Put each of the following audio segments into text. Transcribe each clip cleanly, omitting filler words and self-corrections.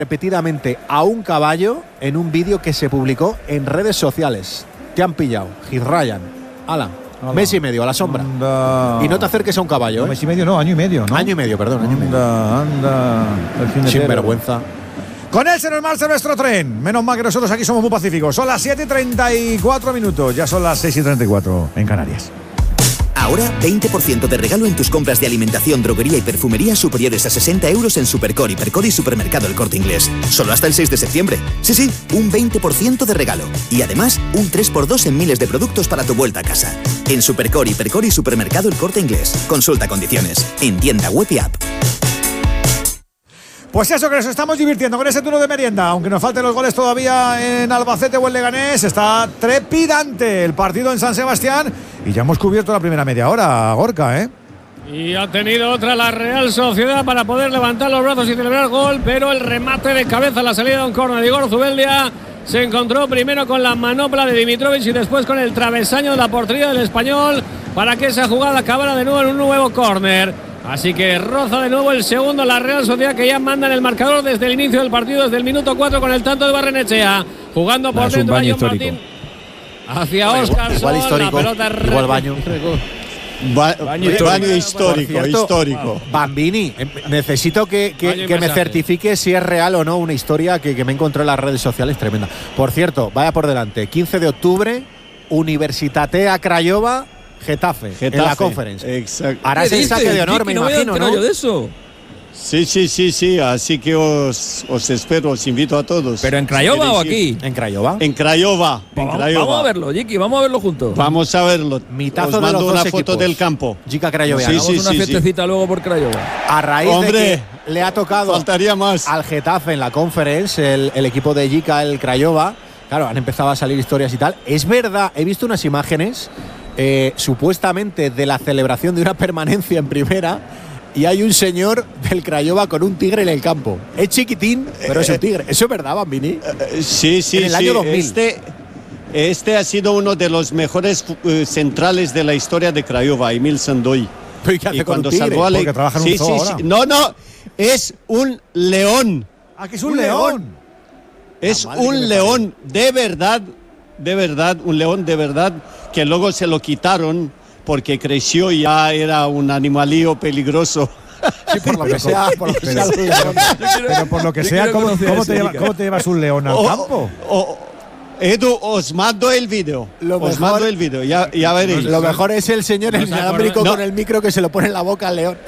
repetidamente a un caballo en un vídeo que se publicó en redes sociales. Te han pillado. Hit Ryan. Alan. Mes y medio a la sombra. Anda. Y no te acerques a un caballo. No, mes y medio no, año y medio, ¿no? Año y medio, perdón. Año y medio. Anda. Sin vergüenza. Con él se nos marcha nuestro tren. Menos mal que nosotros aquí somos muy pacíficos. Son las 7:34. Ya son las 6:34 en Canarias. Ahora 20% de regalo en tus compras de alimentación, droguería y perfumería superiores a 60 euros en Supercor, Hipercor y Supermercado El Corte Inglés. Solo hasta el 6 de septiembre. Sí, un 20% de regalo. Y además, un 3x2 en miles de productos para tu vuelta a casa. En Supercor, Hipercor y Supermercado El Corte Inglés. Consulta condiciones. En tienda web y app. Pues eso, que nos estamos divirtiendo con ese turno de merienda. Aunque nos falten los goles todavía en Albacete o en Leganés, está trepidante el partido en San Sebastián. Y ya hemos cubierto la primera media hora, Gorka, ¿eh? Y ha tenido otra la Real Sociedad para poder levantar los brazos y celebrar gol, pero el remate de cabeza a la salida de un córner de Igor Zubeldia se encontró primero con la manopla de Dimitrovic y después con el travesaño de la portería del Español para que esa jugada acabara de nuevo en un nuevo córner. Así que roza de nuevo el segundo la Real Sociedad, que ya manda en el marcador desde el inicio del partido, desde el minuto 4 con el tanto de Barrenechea. Jugando por dentro a John Martín hacia Óscar. Igual histórico, la pelota igual baño. Baño histórico. Bambini, necesito que me certifique si es real o no una historia que me encontré en las redes sociales tremenda. Por cierto, vaya por delante, 15 de octubre, Universitatea Craiova, Getafe, en la Conference. Exacto. Harás el saque de honor, me imagino, ¿no? Yo de eso. Sí. Así que os espero, os invito a todos. ¿Pero en Craiova o aquí? En Craiova. En Craiova. Vamos a verlo, Jiki, vamos a verlo juntos. Vamos a verlo. Mitazo os de mando los una dos foto equipos. del campo. Jica Craiova. Sí, Hagamos una fiestecita luego por Craiova. A raíz Hombre, de que le ha tocado faltaría más al Getafe en la Conference, el equipo de Jica, el Craiova, claro, han empezado a salir historias y tal. Es verdad, he visto unas imágenes supuestamente de la celebración de una permanencia en primera, y hay un señor del Craiova con un tigre en el campo. Es chiquitín, pero es un tigre. ¿Eso es verdad, Bambini? Sí. En el año 2000. Este ha sido uno de los mejores centrales de la historia de Craiova, Emil Sandoy. ¿Pero qué hace Y con un cuando tigre? salvó a Porque trabaja en un zoo ahora. No, es un león. ¡Ah, que es un león! Es madre que un me león de verdad, un león de verdad, que luego se lo quitaron porque creció y ya era un animalillo peligroso. Sí, por lo que sea. Pero por lo que sea, ¿cómo te llevas un león al campo? Edu, os mando el vídeo. Ya veréis. Lo mejor es el señor en inalámbrico con el micro que se lo pone en la boca al león.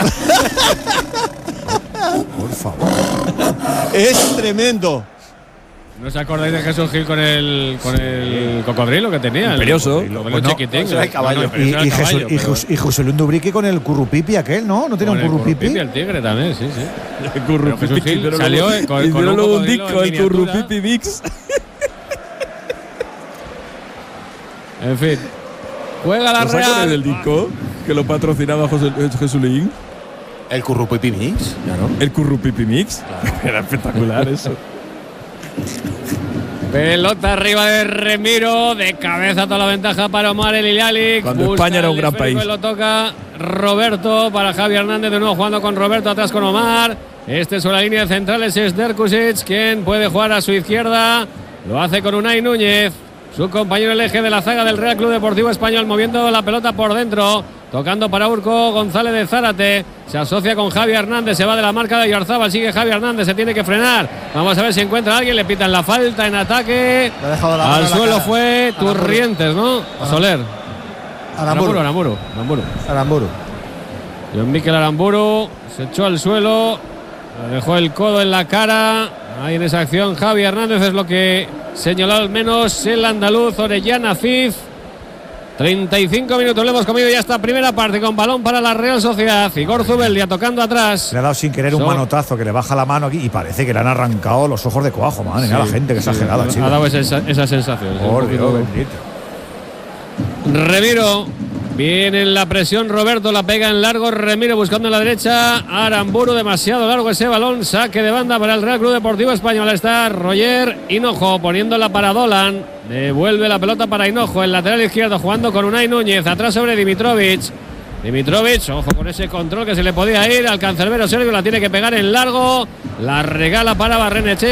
Por favor. Es tremendo. ¿No os acordáis de Jesús Gil con el cocodrilo que tenía? Imperioso. El chiquitín. eso era el caballo. Y José Luis Dubrique con el currupipi aquel, ¿no? ¿No tiene un currupipi? El tigre también, sí. El currupipi. Jesús Gil salió con luego un disco, en el currupipi mix. En fin. Juega la ¿Lo sacan Real. del disco que lo patrocinaba Jesulín? El Currupipi Mix, claro. El currupipi mix. Claro. Era espectacular eso. Pelota arriba de Remiro, de cabeza toda la ventaja para Omar El Hilali. Cuando España era un gran país. Lo toca Roberto para Javi Hernández, de nuevo jugando con Roberto, atrás con Omar. Sobre la línea de centrales es Derkusic, quien puede jugar a su izquierda. Lo hace con Unai Núñez, su compañero el eje de la zaga del Real Club Deportivo Español, moviendo la pelota por dentro. Tocando para Urco González de Zárate. Se asocia con Javi Hernández. Se va de la marca de Yarzábal. Sigue Javi Hernández. Se tiene que frenar. Vamos a ver si encuentra a alguien. Le pitan la falta en ataque. Al suelo fue Turrientes, ¿no? Soler. Aramburu. John Mikel Aramburu. Se echó al suelo. Le dejó el codo en la cara. Ahí en esa acción Javi Hernández es lo que señaló al menos el andaluz Orellana Cid. 35 minutos le hemos comido ya esta primera parte con balón para la Real Sociedad. Igor Zubeldia tocando atrás. Le ha dado sin querer un manotazo que le baja la mano aquí y parece que le han arrancado los ojos de cuajo, madre mía, la gente que exagerada, chico. Ha dado esa sensación. Por Dios bendito. Remiro. Viene en la presión Roberto, la pega en largo. Remiro buscando en la derecha. Aramburu, demasiado largo ese balón. Saque de banda para el Real Club Deportivo Español. Está Roger Hinojo poniéndola para Dolan. Devuelve la pelota para Hinojo, el lateral izquierdo, jugando con Unai Núñez. Atrás sobre Dimitrovic. Dimitrovic, ojo con ese control que se le podía ir al cancerbero serbio, la tiene que pegar en largo, la regala para Barrenechea.